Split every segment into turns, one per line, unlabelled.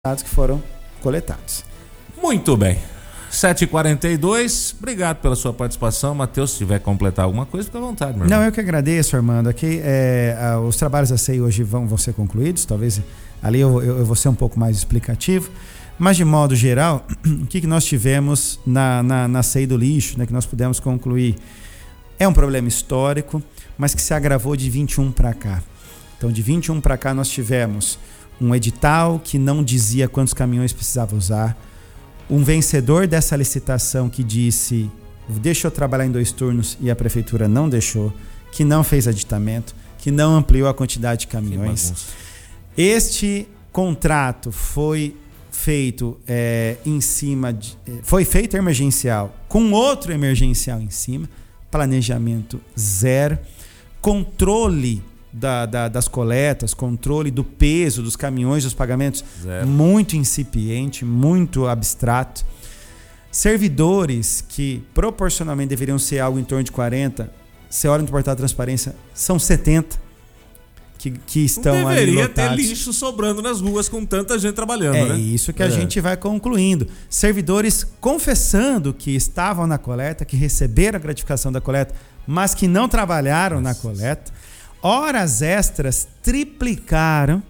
dados que foram coletados.
Muito bem. 7h42, obrigado pela sua participação. Matheus, se tiver que completar alguma coisa, fica à vontade, meu irmão.
Não, eu que agradeço, Armando. Aqui, os trabalhos da CEI hoje vão ser concluídos, talvez ali eu vou ser um pouco mais explicativo, mas de modo geral, o que nós tivemos na CEI do lixo, né, que nós pudemos concluir, é um problema histórico, mas que se agravou de 21 para cá. Então, de 21 para cá, nós tivemos um edital que não dizia quantos caminhões precisava usar, um vencedor dessa licitação que disse, deixa eu trabalhar em 2 turnos, e a prefeitura não deixou, que não fez aditamento, que não ampliou a quantidade de caminhões. Este contrato foi feito foi feito emergencial, com outro emergencial em cima, planejamento zero, controle das coletas, controle do peso dos caminhões, dos pagamentos, zero. Muito incipiente, muito abstrato. Servidores que proporcionalmente deveriam ser algo em torno de 40, você olha no portal da transparência, são 70 que estão ali lotados.
Deveria ter lixo sobrando nas ruas com tanta gente trabalhando, né?
É isso que a gente vai concluindo. Servidores confessando que estavam na coleta, que receberam a gratificação da coleta, mas que não trabalharam na coleta. Horas extras triplicaram.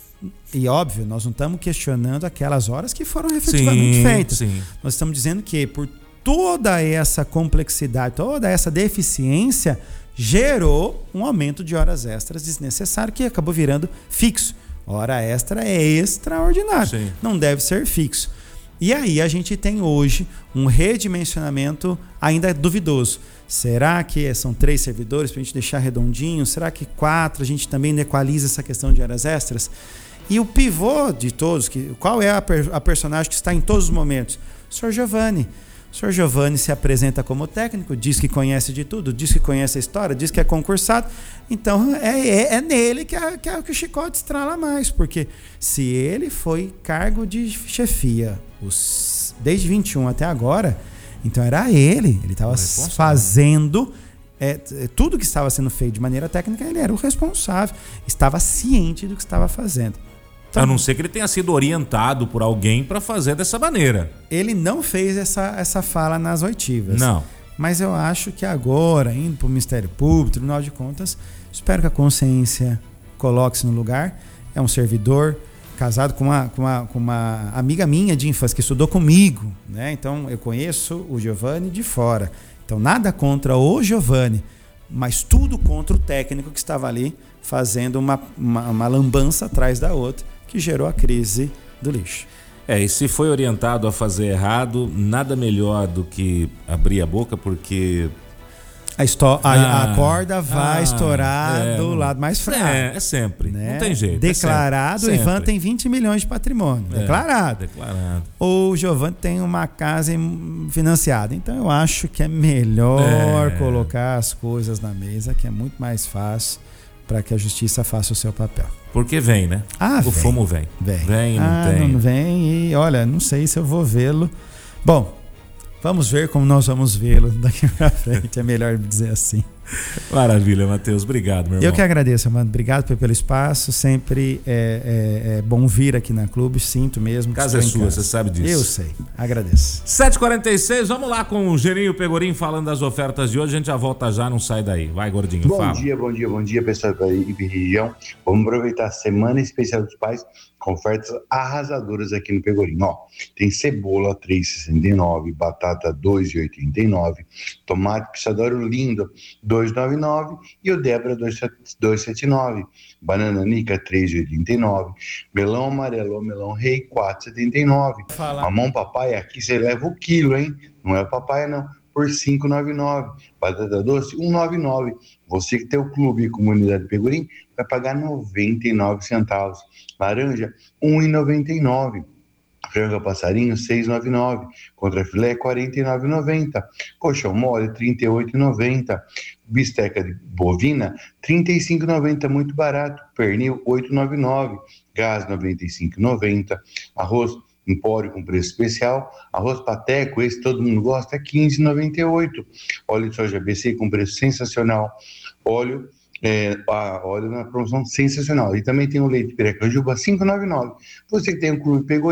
E óbvio, nós não estamos questionando aquelas horas que foram efetivamente feitas. Sim. Nós estamos dizendo que por toda essa complexidade, toda essa deficiência, gerou um aumento de horas extras desnecessário que acabou virando fixo. Hora extra é extraordinário. Sim. Não deve ser fixo. E aí a gente tem hoje um redimensionamento ainda duvidoso. Será que são 3 servidores para a gente deixar redondinho? Será que 4? A gente também equaliza essa questão de horas extras? E o pivô de todos, qual é a personagem que está em todos os momentos? O Sr. Giovanni. O Sr. Giovanni se apresenta como técnico, diz que conhece de tudo, diz que conhece a história, diz que é concursado. Então é nele que o chicote estrala mais, porque se ele foi cargo de chefia desde 21 até agora, então era ele estava fazendo tudo que estava sendo feito de maneira técnica, ele era o responsável, estava ciente do que estava fazendo.
Então, a não ser que ele tenha sido orientado por alguém para fazer dessa maneira.
Ele não fez essa fala nas oitivas.
Não.
Mas eu acho que agora, indo para o Ministério Público, Tribunal de Contas, espero que a consciência coloque-se no lugar. É um servidor casado com uma amiga minha de infância, que estudou comigo, né? Então eu conheço o Giovanni de fora. Então nada contra o Giovanni, mas tudo contra o técnico que estava ali fazendo uma lambança atrás da outra, que gerou a crise do lixo.
E se foi orientado a fazer errado, nada melhor do que abrir a boca, porque
a corda vai estourar do lado mais fraco.
É sempre. Né? Não tem jeito.
Declarado, o Ivan tem 20 milhões de patrimônio. Declarado. O Giovanni tem uma casa financiada. Então eu acho que é melhor colocar as coisas na mesa, que é muito mais fácil para que a justiça faça o seu papel.
Porque vem, né? O fumo vem. Vem e não tem.
Não vem e, olha, não sei se eu vou vê-lo. Bom, vamos ver como nós vamos vê-lo daqui para frente, é melhor dizer assim.
Maravilha, Matheus. Obrigado, meu irmão.
Eu que agradeço, Amado. Obrigado pelo espaço. Sempre é bom vir aqui na Clube. Sinto mesmo.
Casa é sua, você sabe disso.
Eu sei. Agradeço.
7h46, vamos lá com o Geninho Pegorim falando das ofertas de hoje. A gente já volta já, não sai daí. Vai, gordinho, fala.
Bom dia, pessoal da região. Vamos aproveitar a Semana Especial dos Pais com ofertas arrasadoras aqui no Pegorim. Tem cebola R$ 3,69, batata R$ 2,89, tomate pisadório lindo R$ 2,99 e o Débora R$ 2,79, banana nica R$ 3,89, melão amarelo, melão rei R$ 4,79, mamão papai aqui você leva o quilo, hein? Não é papai não, por R$ 5,99, batata doce R$ 1,99. Você que tem o clube e comunidade Pegorim vai pagar 99 centavos, laranja R$ 1,99. Franga passarinho, R$ 6,99. Contrafilé, R$ 49,90. Coxão mole, R$ 38,90. Bisteca de bovina, R$ 35,90, muito barato. Pernil, R$ 8,99. Gás, R$ 95,90. Arroz Empório com preço especial. Arroz Pateco, esse todo mundo gosta, é R$ 15,98. Óleo de soja BC com preço sensacional. Óleo Olha, na promoção sensacional. E também tem o leite Piracanjuba 5,99. Você que tem um clube Pegorim,